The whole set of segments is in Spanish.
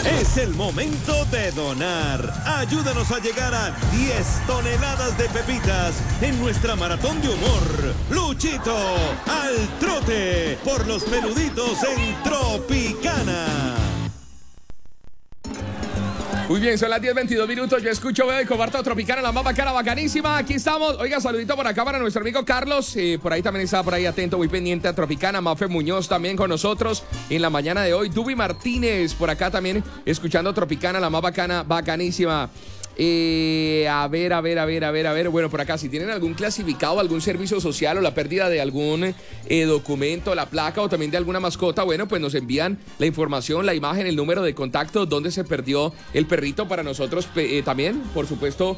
Es el momento de donar. Ayúdanos a llegar a 10 toneladas de pepitas en nuestra maratón de humor. Luchito al trote por los peluditos en Tropicana. Muy bien, son las 10:22 minutos. Yo escucho, veo y comparto Tropicana, la más bacana, bacanísima. Aquí estamos. Oiga, saludito por acá para nuestro amigo Carlos. Por ahí también está por ahí atento, muy pendiente a Tropicana. Mafe Muñoz también con nosotros en la mañana de hoy. Dubi Martínez por acá también escuchando Tropicana, la más bacana, bacanísima. A ver. Bueno, por acá, si tienen algún clasificado, algún servicio social o la pérdida de algún documento, la placa o también de alguna mascota, bueno, pues nos envían la información, la imagen, el número de contacto, dónde se perdió el perrito para nosotros también, por supuesto,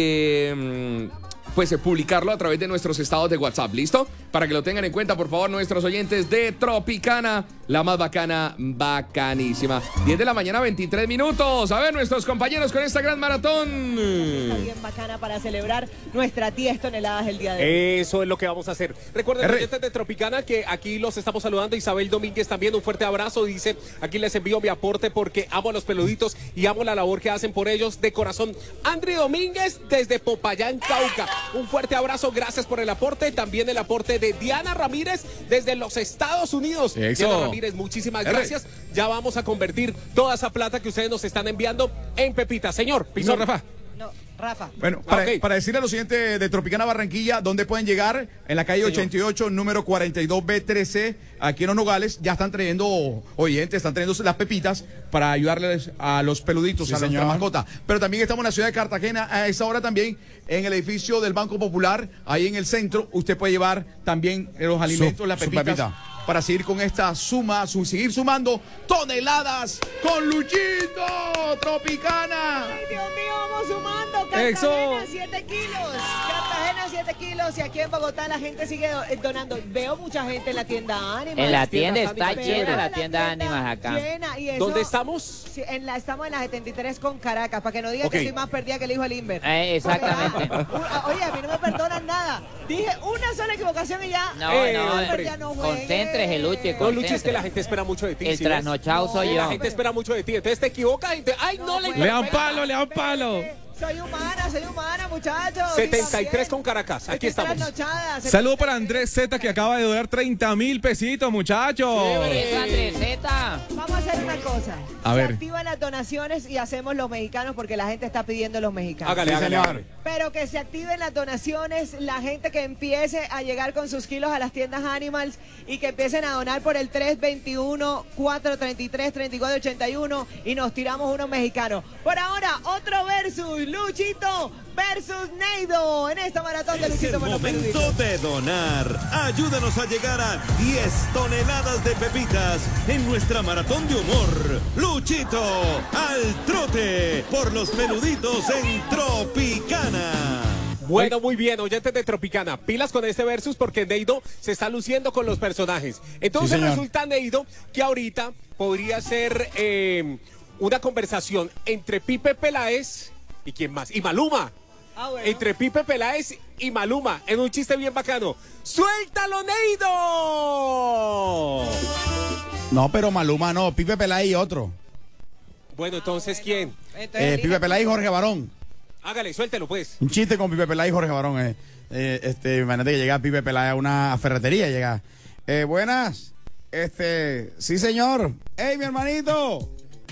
pues publicarlo a través de nuestros estados de WhatsApp, ¿listo? Para que lo tengan en cuenta, por favor, nuestros oyentes de Tropicana, la más bacana, bacanísima. 10 de la mañana, 23 minutos. A ver, nuestros compañeros con esta gran maratón. Está bien bacana para celebrar nuestras 10 toneladas el día de hoy. Eso es lo que vamos a hacer. Recuerden, oyentes de Tropicana, que aquí los estamos saludando. Isabel Domínguez también, un fuerte abrazo. Dice, aquí les envío mi aporte porque amo a los peluditos y amo la labor que hacen por ellos de corazón. Andri Domínguez desde Popayán, Cauca. Un fuerte abrazo, gracias por el aporte. También el aporte de Diana Ramírez desde los Estados Unidos. Eso. Diana Ramírez, muchísimas gracias. Ya vamos a convertir toda esa plata que ustedes nos están enviando en pepitas. Señor, No, Rafa. No, Rafa. Bueno, para decirle a los siguientes de Tropicana Barranquilla dónde pueden llegar, en la calle 88, número 42B13, aquí en Los Nogales, ya están trayendo oyentes, están trayendo las pepitas para ayudarles a los peluditos, a nuestra mascota. Pero también estamos en la ciudad de Cartagena, a esa hora también, en el edificio del Banco Popular, ahí en el centro, usted puede llevar también los alimentos, las pepitas, para seguir con esta suma, seguir sumando toneladas con Luchito Tropicana. Ay, Dios mío, vamos sumando. Cartagena, 7 kilos. Cartagena, 7 kilos. Y aquí en Bogotá la gente sigue donando. Veo mucha gente en la tienda Ánimas. En la tienda está llena, la tienda Ánimas acá. Llena, y eso, ¿dónde estamos? Sí, estamos en la 73 con Caracas, para que no digan que estoy más perdida que el hijo del Inver. Exactamente. Oye, a mí no me perdonan nada. Dije una sola equivocación y ya. No, concéntrese, Luchi. No, Luchi, es que la gente espera mucho de ti. El trasnochado soy yo. La gente espera mucho de ti. Entonces te equivocas y ¡ay, no le dan palo. Soy humana, muchachos. 73 con Caracas. Aquí estamos. Saludo para Andrés Z, que acaba de donar 30,000 pesitos, muchachos. Eso, Andrés Z. Vamos a hacer una cosa. A ver. Activan las donaciones y hacemos los mexicanos porque la gente está pidiendo los mexicanos. Hágale. Pero que se activen las donaciones, la gente que empiece a llegar con sus kilos a las tiendas Animals y que empiecen a donar por el 321-433-3481 y nos tiramos unos mexicanos. Por ahora, otro versus Luchito versus Neido en esta maratón de Luchito. Es el momento de donar. Ayúdanos a llegar a 10 toneladas de pepitas en nuestra maratón de humor. Luchito al trote por los peluditos en Tropicana. Bueno, muy bien, oyentes de Tropicana, pilas con este versus porque Neido se está luciendo con los personajes. Entonces resulta, Neido, que ahorita podría ser una conversación entre Pipe Peláez y ¿quién más? Y Maluma. Bueno. Entre Pipe Peláez y Maluma, en un chiste bien bacano. ¡Suéltalo, Neido! No, pero Maluma no, Pipe Peláez y otro. Bueno, entonces, ¿quién? Pipe Peláez y Jorge Barón. Hágale, suéltelo, pues. Un chiste con Pipe Peláez y Jorge Barón. Imagínate que llega Pipe Peláez a una ferretería, llega. Buenas. Sí, señor. ¡Ey, mi hermanito!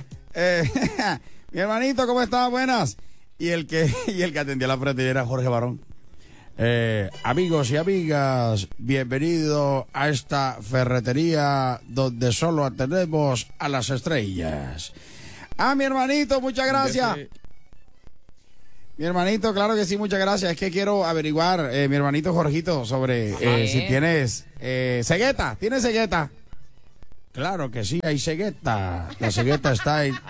Mi hermanito, ¿cómo está? Buenas. Y el que atendía la ferretería era Jorge Barón. Amigos y amigas, bienvenidos a esta ferretería donde solo atendemos a las estrellas. Mi hermanito, muchas gracias. Mi hermanito, claro que sí, muchas gracias. Es que quiero averiguar, mi hermanito Jorgito, sobre si tienes cegueta. ¿Tienes cegueta? Claro que sí, hay cegueta. La cegueta está en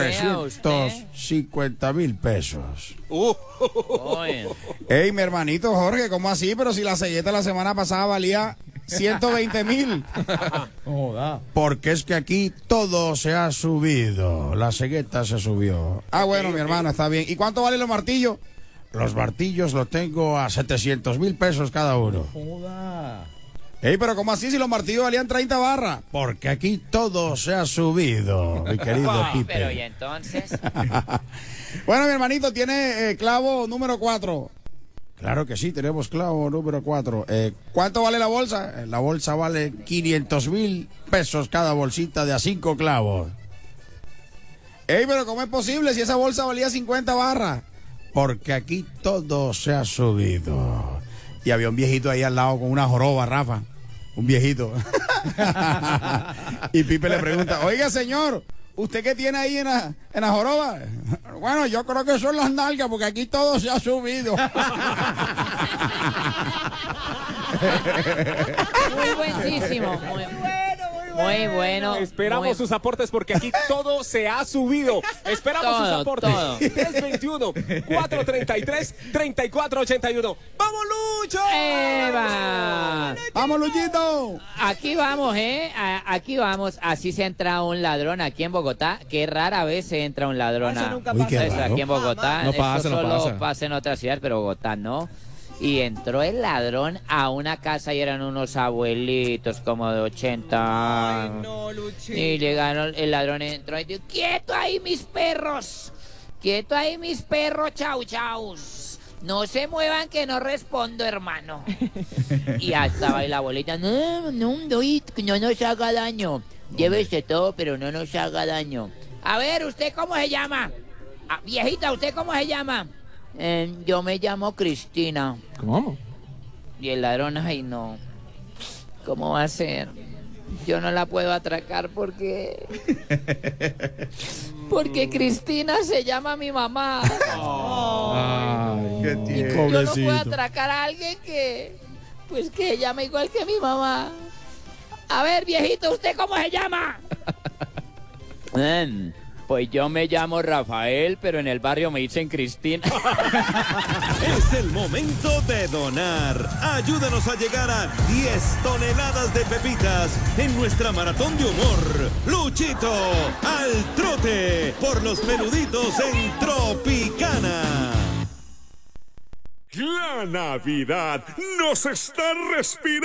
350,000 pesos. Ey, mi hermanito Jorge, ¿cómo así? Pero si la cegueta la semana pasada valía 120,000. Porque es que aquí todo se ha subido. La cegueta se subió. Bueno, mi hermano, está bien. ¿Y cuánto valen los martillos? Los martillos los tengo a 700,000 pesos cada uno. Ey, pero ¿cómo así si los martillos valían 30 barras? Porque aquí todo se ha subido, mi querido Pipe. Pero ¿y entonces? Bueno, mi hermanito, tiene clavo número 4. Claro que sí, tenemos clavo número 4. ¿Cuánto vale la bolsa? La bolsa vale 500,000 pesos cada bolsita de a 5 clavos. Ey, pero ¿cómo es posible si esa bolsa valía 50 barras? Porque aquí todo se ha subido. Y había un viejito ahí al lado con una joroba, Rafa. Un viejito. Y Pipe le pregunta, oiga, señor, ¿usted qué tiene ahí en la joroba? Bueno, yo creo que son las nalgas, porque aquí todo se ha subido. Muy buenísimo. Muy bueno. Esperamos sus aportes porque aquí todo se ha subido. Esperamos sus aportes. Todo. 321-433-3481. ¡Vamos, Lucho! ¡Eva! ¡Vamos, Luchito! Aquí vamos, aquí vamos. Así se entra un ladrón aquí en Bogotá. Qué rara vez se entra un ladrón. Eso nunca Uy, pasa. qué Eso aquí en Bogotá. No Eso pasa, no solo pasa. pasa en otras ciudades, pero Bogotá no. Y entró el ladrón a una casa y eran unos abuelitos como de 80 Ay, años. no, Luchito. Y llegaron, el ladrón entró y dijo, ¡quieto ahí mis perros! ¡Quieto ahí mis perros, chau chaus! No se muevan que no respondo, hermano. Y ya estaba ahí la abuelita, no nos haga daño. Llévese todo, pero no nos haga daño. A ver, ¿usted cómo se llama? Ah, viejita, ¿usted cómo se llama? Yo me llamo Cristina. ¿Cómo? Y el ladrón, ay no, ¿cómo va a ser? Yo no la puedo atracar porque Cristina se llama mi mamá. Ay, Qué Y tierno. yo no puedo atracar a alguien que llama igual que mi mamá. A ver, viejito, ¿usted cómo se llama? Pues yo me llamo Rafael, pero en el barrio me dicen Cristina. Es el momento de donar. Ayúdanos a llegar a 10 toneladas de pepitas en nuestra maratón de humor. Luchito al trote por los peluditos en Tropicana. La Navidad nos está respirando.